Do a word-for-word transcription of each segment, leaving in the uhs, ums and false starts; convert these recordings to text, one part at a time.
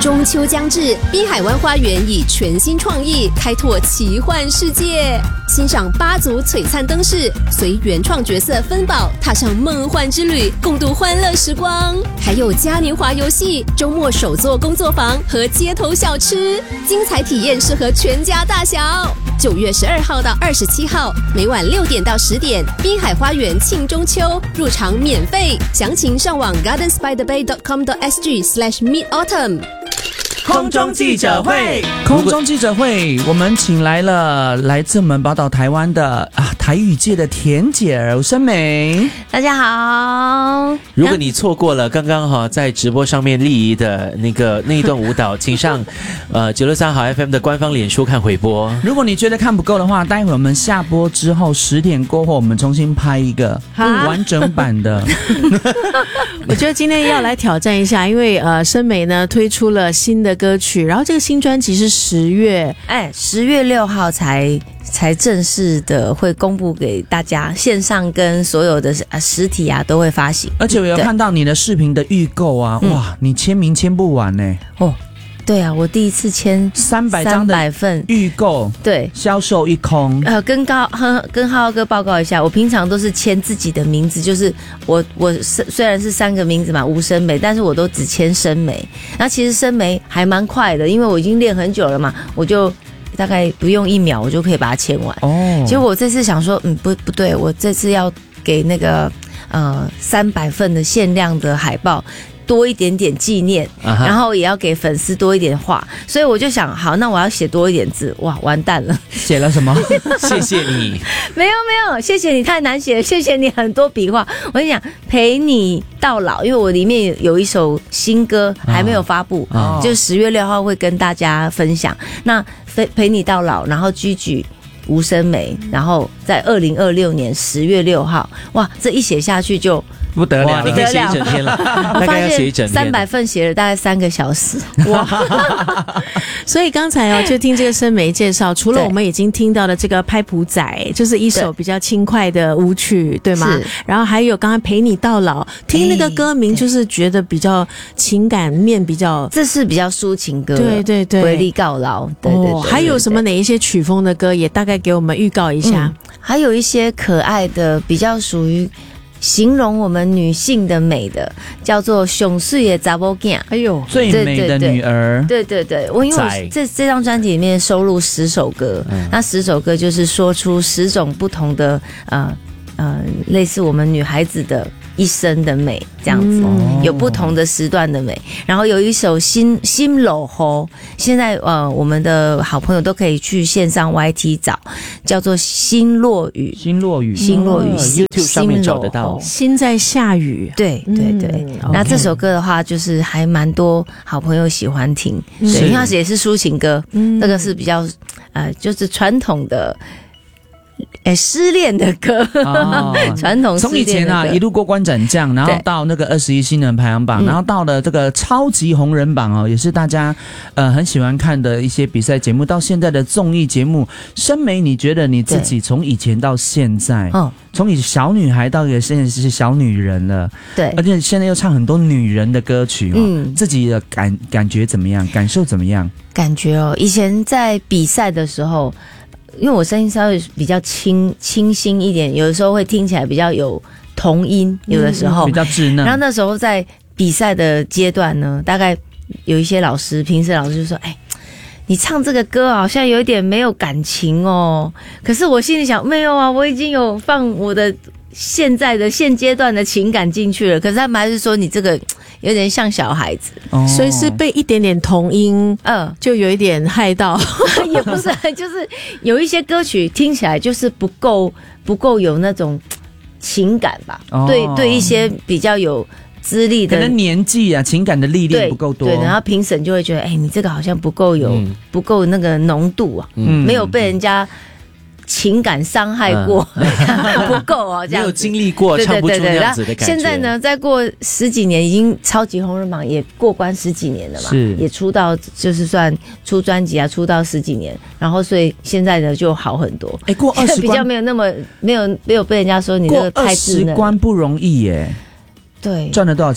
中秋将至，滨海湾花园以全新创意开拓奇幻世界，欣赏八组璀璨灯饰，随原创角色芬宝踏上梦幻之旅，共度欢乐时光。还有嘉年华游戏、周末手作工作坊和街头小吃，精彩体验适合全家大小。九月十二号到二十七号，每晚六点到十点，滨海花园庆中秋，入场免费，详情上网 gardens by the bay dot com dot s g slash mid autumn。 空中记者会， 空中记者会，我们请来了来自我们宝岛台湾的啊台语界的甜姐儿申美。 大家好。 如果你错过了刚刚哈在直播上面丽仪的那个那一段舞蹈，请上呃九六三好 F M 的官方脸书看回播。 如果你觉得看不够的话，待会我们下播之后十点过后，我们重新拍一个完整版的。 我觉得今天要来挑战一下，因为呃申美呢推出了新的歌曲，然后这个新专辑是十月， 哎，十月六号才才正式的会公布给大家，线上跟所有的实体啊都会发行。 而且我有看到你的视频的预购啊，哇，你签名签不完呢、欸。 哦，对啊，我第一次签三百张的份预购， 对， 销售一空。 呃，跟高跟浩浩哥报告一下，我平常都是签自己的名字，就是我我虽然是三个名字嘛，吴申美，但是我都只签申美。那其实申美还蛮快的，因为我已经练很久了嘛，我就大概不用一秒我就可以把它签完。哦，结果我这次想说，嗯，不不对，我这次要给那个呃三百份的限量的海报。多一点点纪念， uh-huh. 然后也要给粉丝多一点话，所以我就想，好，那我要写多一点字，哇，完蛋了， 写了什么？ 谢谢你， 没有没有，谢谢你太难写了，谢谢你很多笔画。我跟你讲，陪你到老，因为我里面有一首新歌还没有发布， uh-huh. 就十月六号会跟大家分享。那陪你到老，然后居居。吴申美，然后在二零二六年十月六号，哇，这一写下去就不得了， 你可以写一整天了，大概要写一整天， 三百份写了大概三个小时，哇！ 所以刚才哦，就听这个申美介绍，除了我们已经听到的这个拍谱仔，就是一首比较轻快的舞曲，对吗？然后还有刚刚陪你到老，听那个歌名就是觉得比较情感面比较， 这是比较抒情歌， 对对对， 为你到老，对对对， 哦，还有什么哪一些曲风的歌也大概给我们预告一下， 嗯，还有一些可爱的，比较属于形容我们女性的美的，叫做熊水的查某囝， 哎呦， 最美的女儿， 对对 对, 对，我因为我这这张专辑里面收录十首歌，嗯，那十首歌就是说出十种不同的呃呃，类似我们女孩子的一生的美，这样子，嗯，有不同的时段的美。然后有一首新新楼吼，现在呃我们的好朋友都可以去线上 Y T 找，叫做新落雨， 新落雨， 新落雨， 嗯，YouTube 上面找得到。 心在下雨， 对对对，嗯。那这首歌的话，就是还蛮多好朋友喜欢听，嗯，对，因为它也是抒情歌，嗯，那个是比较呃就是传统的。哎，失恋的歌，传统从以前啊一路过关斩将，然后到那个二十一新人排行榜，然后到了这个超级红人榜哦，也是大家呃很喜欢看的一些比赛节目，到现在的综艺节目。申美，你觉得你自己从以前到现在，哦，从你小女孩到现在是小女人了， 对， 而且现在又唱很多女人的歌曲哦，嗯，自己的感感觉怎么样？感受怎么样？ 感觉哦，以前在比赛的时候。因为我声音稍微比较清清新一点，有的时候会听起来比较有童音，有的时候， 嗯，比较稚嫩。 然后那时候在比赛的阶段呢，大概有一些老师，评审老师就说：“哎，你唱这个歌好像有一点没有感情哦。”可是我心里想，没有啊，我已经有放我的现在的现阶段的情感进去了。可是他们还是说你这个有点像小孩子， 哦，所以是被一点点童音，嗯，就有一点害到， 也不是，就是有一些歌曲听起来就是不够不够有那种情感吧，哦，对对，一些比较有资历的， 可能年纪啊，情感的历练不够多， 对，然后评审就会觉得，哎，你这个好像不够有，嗯，不够那个浓度啊，嗯，没有被人家。情感伤害过，嗯，不够哦，这样没有经历过，唱不出那样子的感觉。 现在呢，再过十几年，已经超级红人榜也过关十几年了嘛， 是也出道，就是算出专辑啊，出道十几年，然后所以现在呢就好很多。 哎，过二十关比较没有那么没有没有被人家说你这个太稚嫩。 过二十关不容易耶。 对， 赚了多少钱？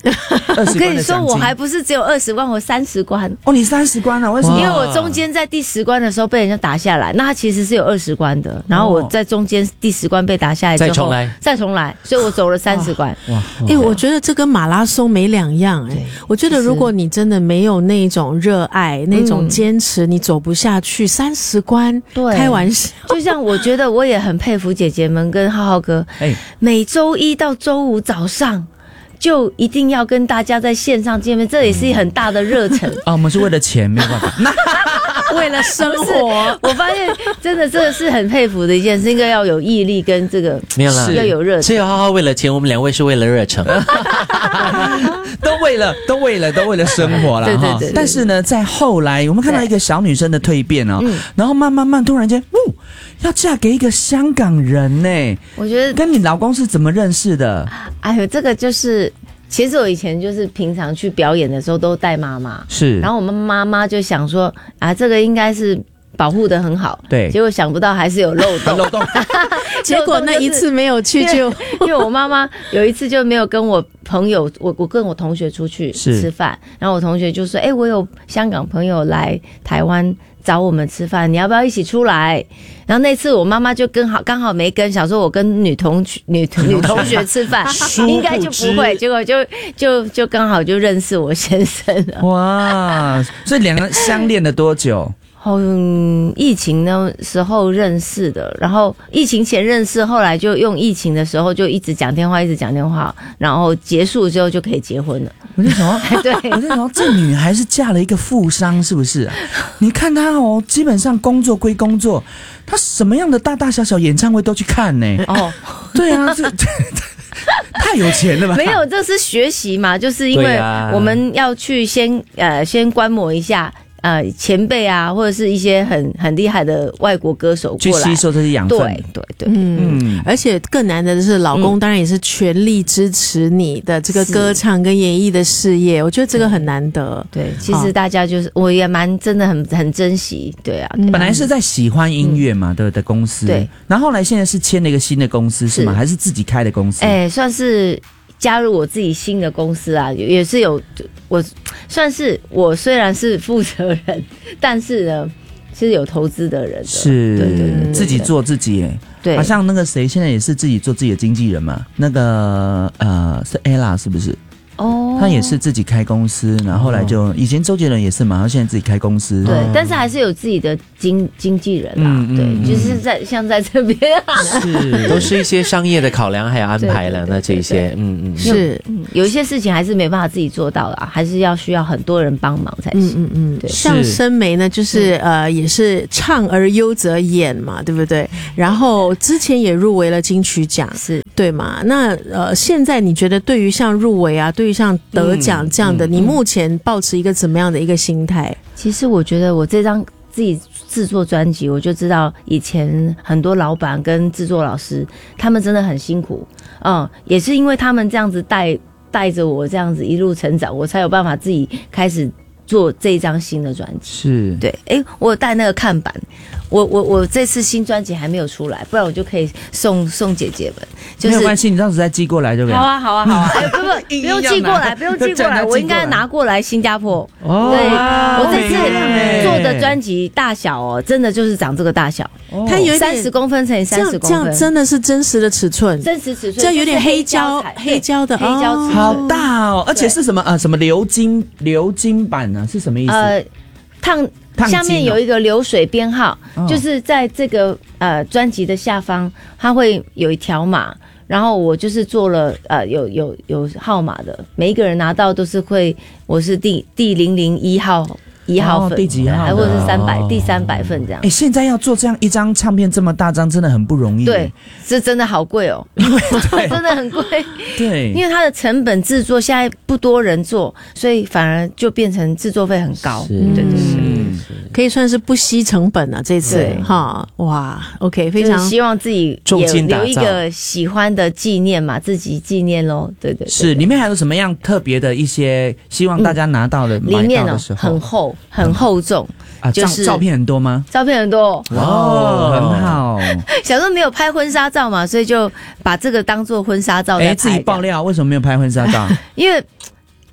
二十关的奖金。 我跟你说，我还不是只有二十关，我三十关。 哦，你三十关了，为什么？ 因为我中间在第十关的时候被人家打下来，那他其实是有二十关的，然后我在中间第十关被打下来之后， 再重来， 再重来，所以我走了三十关。 哇， 哎、欸，我觉得这跟马拉松没两样哎、欸。我觉得如果你真的没有那种热爱、那种坚持，你走不下去。三十关， 对， 开玩笑。 就像我觉得我也很佩服姐姐们跟浩浩哥， 哎， 每周一到周五早上。就一定要跟大家在线上见面，这也是很大的热忱啊！我们是为了钱，没有办法， 为了生活。 我发现真的这个是很佩服的一件事，应该要有毅力跟这个没有啦， 要有热忱。 只有浩浩为了钱，我们两位是为了热忱， 都为了都为了都为了生活啦。 对对 对, 对。 但是呢，在后来我们看到一个小女生的蜕变哦，然后慢慢慢突然间，哦，要嫁给一个香港人呢。 我觉得跟你老公是怎么认识的？ 哎呦，这个就是。其实我以前就是平常去表演的时候都带妈妈， 是， 然后我们妈妈就想说啊，这个应该是保护得很好， 对， 结果想不到还是有漏洞， 漏洞， 结果那一次没有去就， 因为我妈妈有一次就没有跟我朋友，我我跟我同学出去吃饭，然后我同学就说，哎、欸，我有香港朋友来台湾找我们吃饭，你要不要一起出来？然后那次我妈妈就跟好刚好没跟，想说我跟女同女女同学吃饭，应该就不会，结果就就就刚好就认识我先生了。 哇！所以两个人相恋了多久？ 嗯，疫情的时候认识的，然后疫情前认识，后来就用疫情的时候就一直讲电话，一直讲电话，然后结束之后就可以结婚了。 我在想， 对， 我在想，这女孩是嫁了一个富商，是不是、啊？你看她哦，基本上工作归工作，她什么样的大大小小演唱会都去看呢。哦，对啊，这太有钱了吧？ 没有，这是学习嘛，就是因为我们要去先呃先观摩一下。呃，前辈啊，或者是一些很很厉害的外国歌手过来去吸收这些养分， 对对对， 嗯，嗯而且更难的是，老公当然也是全力支持你的这个歌唱跟演艺的事业，我觉得这个很难得。 对，其实大家就是，我也蛮真的很很珍惜，对啊。 本来是在喜欢音乐嘛，对、嗯、的公司，对，然后后来现在是签了一个新的公司是吗？还是自己开的公司？ 哎、欸，算是。加入我自己新的公司啊，也是有我算是我虽然是负责人，但是呢是有投资的人的， 是， 对对 对, 对， 自己做自己耶。 对， 好像那个谁现在也是自己做自己的经纪人嘛，那个呃是 Ella 是不是？哦，他也是自己开公司，然后后来就、哦、以前周杰伦也是嘛，然后现在自己开公司， 对，哦、但是还是有自己的经经纪人啦，嗯、对、嗯，就是在像在这边， 是都是一些商业的考量还有安排了，那这一些，嗯嗯， 是、嗯，有一些事情还是没办法自己做到啦，还是要需要很多人帮忙才行，嗯嗯嗯，对，像申梅呢，就是呃也是唱而优则演嘛，对不对？然后之前也入围了金曲奖， 是对嘛？那呃现在你觉得对于像入围啊？对于像得奖这样的、嗯嗯，你目前抱持一个怎么样的一个心态？ 其实我觉得我这张自己制作专辑，我就知道以前很多老板跟制作老师，他们真的很辛苦，嗯，也是因为他们这样子带带着我这样子一路成长，我才有办法自己开始做这一张新的专辑。 是， 对，哎、欸，我有带那个看板。我我我这次新专辑还没有出来，不然我就可以送送姐姐们。就是、 没有关系，你到时再寄过来就可以。 好啊，好啊，好啊！哎，不不，不用寄过来，不用寄过来，我应该拿过来新加坡。哦，对，我这次做的专辑大小哦，真的就是长这个大小。哦、它有三十公分乘以三十公分， 这样真的是真实的尺寸， 真实尺寸， 这有点黑胶黑胶的黑胶尺寸， 好大哦！而且是什么呃什么鎏金鎏金版呢？是什么意思？ 呃，烫。下面有一个流水编号，哦、就是在这个呃专辑的下方，它会有一条码，然后我就是做了呃有有有号码的，每一个人拿到都是会，我是第第零零一号一号份、 哦，第几号， 还或者是三百第三百份这样。 哎、欸，现在要做这样一张唱片这么大张，真的很不容易。 对，是真的好贵哦，真的很贵。 对， 因为它的成本制作现在不多人做，所以反而就变成制作费很高。对对对。 可以算是不惜成本啊，这次哈哇 ，OK， 非常、 就是、希望自己也留一个喜欢的纪念嘛，自己纪念咯。对 对, 对, 对， 是里面还有什么样特别的一些希望大家拿到的、嗯、 里面呢、 哦、 很厚很厚重、 嗯、啊，就是照片很多吗？ 照片很多， 哇、哦，很好。 小时候没有拍婚纱照嘛，所以就把这个当做婚纱照在拍。 哎，自己爆料为什么没有拍婚纱照？ 因为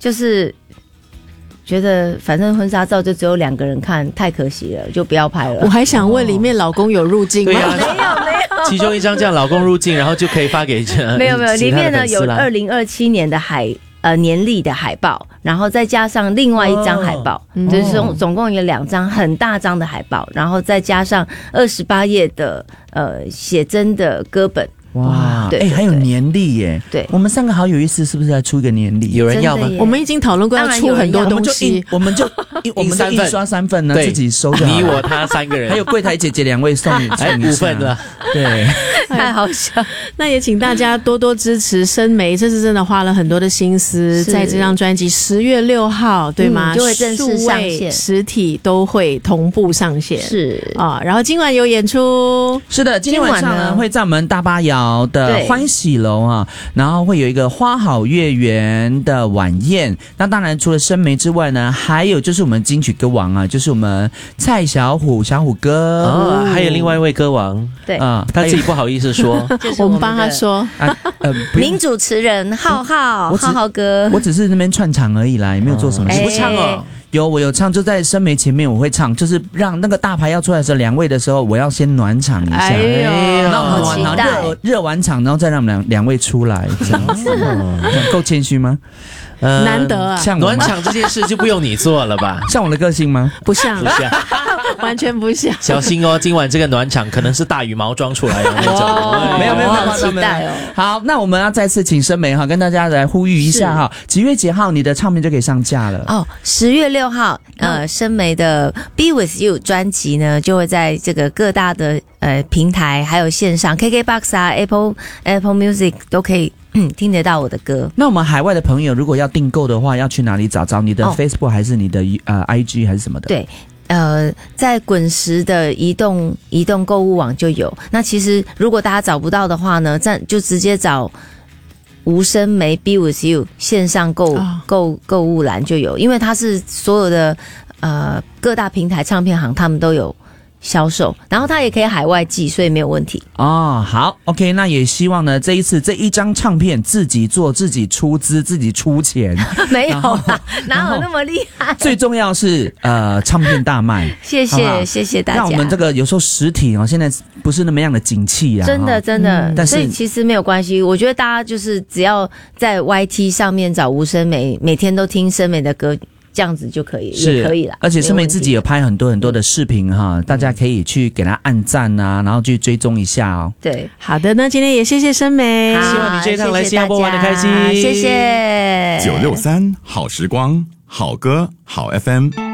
就是觉得反正婚纱照就只有两个人看，太可惜了，就不要拍了。 我还想问，里面老公有入镜吗？ 对呀、 没有没有， 其中一张这样老公入境，然后就可以发给这没有没有，里面呢有二二零二七年的海呃年历的海报，然后再加上另外一张海报， 哦就是总总共有两张很大张的海报，然后再加上二十八页的呃写真的歌本。 哇，哎、 对对还有年历耶！ 对我们三个好有意思，是不是要出一个年历？ 有人要吗真的？耶我们已经讨论过要出很多我们就东西印，，我们就印我们就三份印刷三份呢， 对自己收就好了。 你我他三个人， 还有柜台姐姐两位送你， 还有送一下五份了。 对， 太好笑。 那也请大家多多支持生梅，这次真的花了很多的心思是在这张专辑，十月六号对吗？ 嗯就会正式上线数位实体都会同步上线。 是啊、然后今晚有演出， 是的，今天晚上呢今晚呢会在我们大巴窑的对欢喜楼啊，然后会有一个花好月圆的晚宴。那当然除了生梅之外呢，还有就是我们金曲歌王啊，就是我们蔡小虎小虎哥哦，还有另外一位歌王， 对， 啊， 他自己不好意思说， 就是们我们帮他的说。 啊呃，不用名主持人浩浩我只浩浩哥， 我只是那边串场而已啦，也没有做什么事。 哎你不唱哦？ 有，我有唱，就在生梅前面我会唱，就是让那个大牌要出来的时候，两位的时候，我要先暖场一下。 哎呦然后好暖然后期待热热完场，然后再让我们两两位出来，这样子，这样够谦虚吗？ 呃难得啊像我吗？ 暖场这件事就不用你做了吧？ 像我的个性吗？ 不像不，是啊， 完全不像。 小心哦，今晚这个暖场可能是大羽毛装出来的那种。哎没有没有， 我好没有期待哦。 好，那我们要再次请生梅哈，跟大家来呼吁一下哈，几月几号你的唱片就可以上架了？ 哦，十月六号，呃，生梅的《Be With You》专辑呢，就会在这个各大的呃平台，还有线上 K K B O X 啊、Apple Apple Music 都可以嗯听得到我的歌。 那我们海外的朋友如果要订购的话，要去哪里找？找你的哦 Facebook 还是你的呃 I G 还是什么的？ 对。呃，在滚石的移动移动购物网就有。那其实如果大家找不到的话呢，这就直接找吴生梅 Be With You 线上购哦购购物栏就有，因为它是所有的呃各大平台唱片行他们都有销售，然后它也可以海外寄，所以没有问题。 哦，好 ，OK， 那也希望呢，这一次这一张唱片自己做，自己出资，自己出钱， 没有然后啦，哪有那么厉害？ 最重要是呃，唱片大卖。 谢好不好谢谢谢大家。 那我们这个有时候实体哦，现在不是那么样的景气啊， 真的哈真的， 但是所以其实没有关系。我觉得大家就是只要在 Y T 上面找吴生梅，每天都听生梅的歌，这样子就可以， 是也可以啦。 而且生梅没问题自己有拍很多很多的视频哈，大家可以去给他按赞啊，然后去追踪一下哦。 对， 好的，那今天也谢谢生梅。 好希望你这一趟来新加坡玩得开心谢谢大家谢谢。 九六三好时光，好歌好 F M。